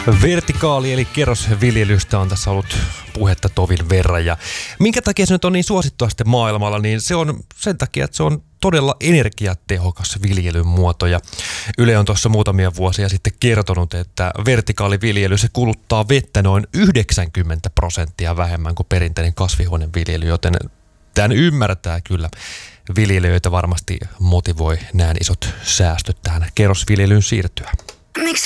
Vertikaali eli kerrosviljelystä on tässä ollut puhetta tovin verran. Ja minkä takia se nyt on niin suosittua sitten maailmalla, niin se on sen takia, että se on todella energiatehokas viljelyn muoto. Ja Yle on tuossa muutamia vuosia sitten kertonut, että vertikaaliviljely se kuluttaa vettä noin 90% vähemmän kuin perinteinen kasvihuoneviljely, joten tämän ymmärtää kyllä. Viljelijöitä varmasti motivoi näin isot säästöt tähän kerrosviljelyyn siirtyä.